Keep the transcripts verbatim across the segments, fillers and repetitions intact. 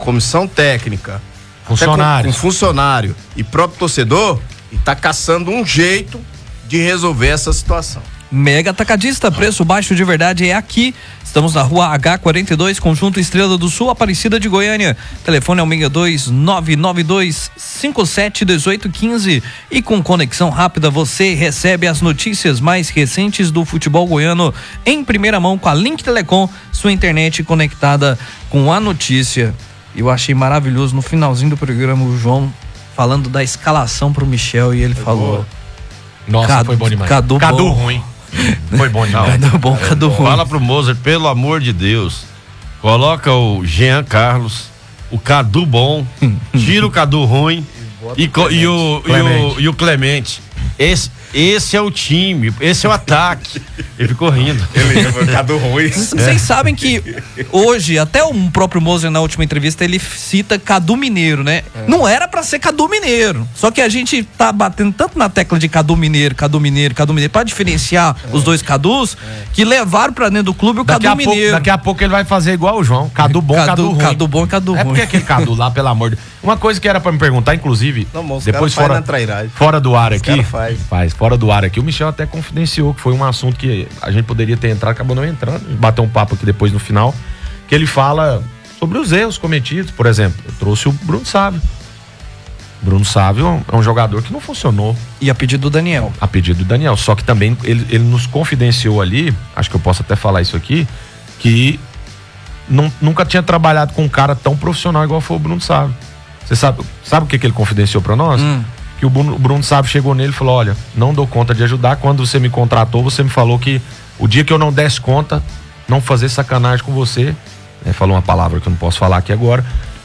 comissão técnica, funcionário, com, com funcionário e próprio torcedor, e tá caçando um jeito de resolver essa situação. Mega Atacadista, preço baixo de verdade é aqui. Estamos na rua H quarenta e dois, Conjunto Estrela do Sul, Aparecida de Goiânia. Telefone é o seis dois nove nove dois cinco sete um oito um cinco. E com conexão rápida você recebe as notícias mais recentes do futebol goiano em primeira mão com a Link Telecom, sua internet conectada com a notícia. Eu achei maravilhoso no finalzinho do programa o João falando da escalação pro Michel e ele foi falou... Boa. Nossa, Cadu, foi bom demais. Cadu, Cadu bom. ruim. Foi bom demais. Cadu bom, Cadu ruim. Fala pro Mozart, pelo amor de Deus, coloca o Jean Carlos, o Cadu bom, tira o Cadu ruim e, e, e, o, e, o, e o Clemente. Esse, esse é o time, esse é o ataque. Ele ficou rindo. Ele foi Cadu ruim. Vocês é. sabem que hoje, até o próprio Moser na última entrevista, ele cita Cadu Mineiro, né? É. Não era pra ser Cadu Mineiro. Só que a gente tá batendo tanto na tecla de Cadu Mineiro, Cadu Mineiro, Cadu Mineiro, pra diferenciar é. os dois Cadus, é. que levaram pra dentro do clube o daqui Cadu Mineiro. Pouco, daqui a pouco ele vai fazer igual o João. Cadu bom, Cadu, Cadu ruim. Cadu bom e Cadu ruim. É porque aquele Cadu lá, pelo amor de Deus. Uma coisa que era pra me perguntar, inclusive, não, moço, depois fora, fora do ar aqui. Faz. faz, fora do ar aqui. O Michel até confidenciou que foi um assunto que a gente poderia ter entrado, acabou não entrando. Bateu um papo aqui depois no final, que ele fala sobre os erros cometidos. Por exemplo, eu trouxe o Bruno Sávio. Bruno Sávio é um jogador que não funcionou. E a pedido do Daniel. A pedido do Daniel. Só que também ele, ele nos confidenciou ali, acho que eu posso até falar isso aqui, que não, nunca tinha trabalhado com um cara tão profissional igual foi o Bruno Sávio. Você sabe, sabe o que, que ele confidenciou pra nós? Hum. Que o Bruno, o Bruno Sávio chegou nele e falou: olha, não dou conta de ajudar. Quando você me contratou, você me falou que o dia que eu não desse conta, não fazer sacanagem com você. É, falou uma palavra que eu não posso falar aqui agora,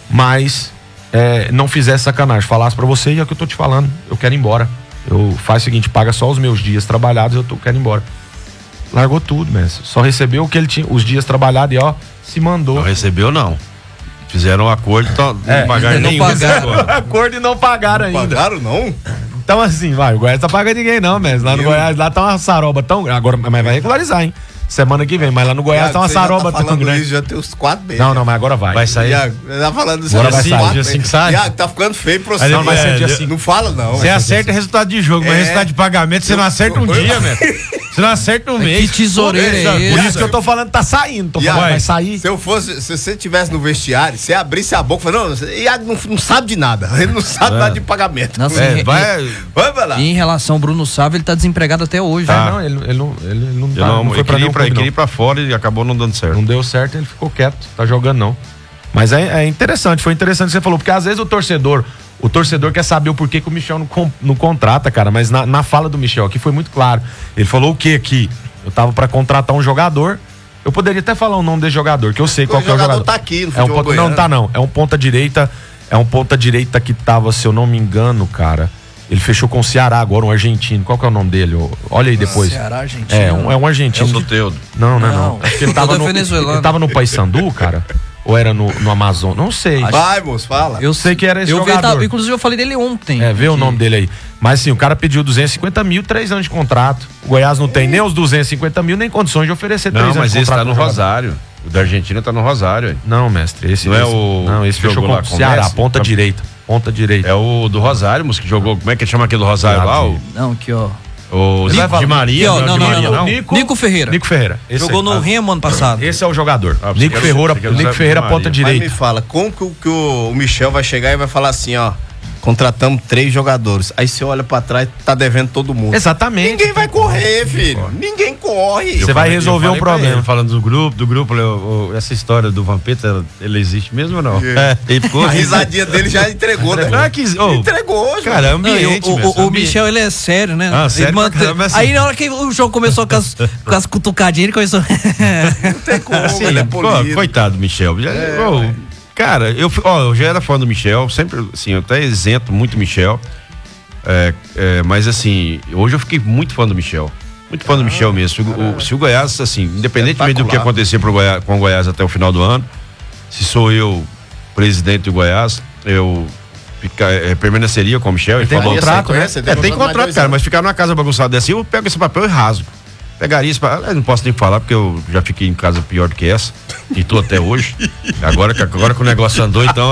mas é, não fizesse sacanagem, falasse pra você, e é o que eu tô te falando, eu quero ir embora. Eu faz o seguinte, paga só os meus dias trabalhados, eu tô, quero ir embora. Largou tudo, mestre. Só recebeu o que ele tinha, os dias trabalhados, e ó, se mandou. Não recebeu, não. Fizeram um acordo, então é, não pagaram não nenhum. Pagaram. acordo e não pagaram não ainda. Pagaram, não? Então assim, vai, o Goiás tá pagando ninguém não, mestre. Lá no Goiás, lá tá uma saroba tão grande. Agora, mas vai regularizar, hein? Semana que vem, mas lá no Goiás Iago, tá uma saroba tá tão grande. Isso, já tem uns quatro meses. Não, não, mas agora vai. Vai sair. Iago, tá falando isso. Agora vai sair. Dia cinco sai. Iago, tá ficando feio pra você. Não, vai ser dia cinco. Não fala, não. Você acerta resultado de jogo, mas É. resultado de pagamento você não acerta um dia, mestre. Você não acerta um mês. Que tesoureiro é esse? Por isso que eu tô falando, tá saindo. Tô falando, vai sair. Se eu fosse, se você tivesse no vestiário, você abrisse a boca e falasse, não, Iago não, não sabe de nada. Ele não sabe É. nada de pagamento. Nossa, É, e, vai. Vai, vai lá. e em relação ao Bruno Sávio, ele tá desempregado até hoje. Tá. né? Não, ele, ele não, ele não, tá, Eu não, não foi eu pra queria, nenhum ir pra, clube, queria ir não. pra fora e acabou não dando certo. Não deu certo, ele ficou quieto, tá jogando não. Mas é, é interessante, foi interessante o que você falou, porque às vezes o torcedor, o torcedor quer saber o porquê que o Michel não, com, não contrata, cara, mas na, na fala do Michel aqui foi muito claro. Ele falou o quê aqui? Eu tava pra contratar um jogador, eu poderia até falar o nome desse jogador, que eu sei qual que é o jogador. O jogador tá aqui no é um futebol ponta, Não, tá não, é um ponta direita, é um ponta direita que tava, se eu não me engano, cara, ele fechou com o Ceará agora, um argentino, qual que é o nome dele? Olha aí depois. Ceará, argentino. É, um, é um argentino. É o Soteldo. Não, não, não. Não. Acho que ele tava no, ele tava no Paysandu, cara? Ou era no, no Amazon? Não sei. Vai, moço, fala. Eu sei que era esse eu jogador. Vi, inclusive eu falei dele ontem. É, vê o nome dele aí. Mas sim, o cara pediu duzentos e cinquenta mil, três anos de contrato. O Goiás não tem nem os duzentos e cinquenta mil, nem condições de oferecer três Não, anos mas de esse contrato. tá no pro Rosário. O da Argentina tá no Rosário. Hein? Não, mestre, esse Não é esse, o Não, esse que fechou jogou com lá o com o Ceará, Messi? ponta Tá- direita. Ponta direita. É o do Rosário, moço, que jogou. Como é que chama aquele do Rosário Claro, lá? O, Não, aqui ó. o Ele vai Nico falar- de Maria. Aqui, ó, não, de não, Maria, não, não. Nico, Nico Ferreira. Nico Ferreira. Esse Jogou aí. no Remo ano passado. Esse é o jogador. Ah, Nico você quer- Ferreira, você quer Nico usar Ferreira, Maria. ponta Mas direita. me fala, como que, o- que o, o Michel vai chegar e vai falar assim, ó, contratamos três jogadores. Aí você olha pra trás, tá devendo todo mundo. Exatamente. Ninguém vai correr, filho. Ninguém corre. Você Eu vai falei- resolver eu um falei pra problema. ele, falando do grupo, do grupo, eu- eu- essa história do Vampeta, ele existe mesmo ou não? É. Ele ficou. A risadinha dele já entregou, né? Ah, que, oh, Entregou, João. cara, Não, e ambiente. o, o, mesmo, o ambiente. Michel, ele é sério, né? Ah, Ele sério pra caramba, assim. Aí na hora que o jogo começou com as, com as cutucadinhas, ele começou. Não tem como, Assim, ele é pô, polido. coitado do Michel. Já- É, ô, ué. cara, eu, fi- ó, eu já era fã do Michel, sempre, assim, eu até isento muito o Michel. É, é, mas assim, hoje eu fiquei muito fã do Michel. Muito fã do Michel mesmo. Se o, o- se o Goiás, assim, independentemente do que Espetacular. acontecer pro Goiás, com o Goiás até o final do ano, se sou eu presidente do Goiás, eu fica, é, permaneceria com o Michel. Ele tem falou, contrato, né? Você É, tem contrato, cara, mas ficar numa casa bagunçada dessa, eu pego esse papel e rasgo. Pegaria esse papel, eu não posso nem falar, porque eu já fiquei em casa pior do que essa, e tô até hoje. Agora, que- agora que o negócio andou, então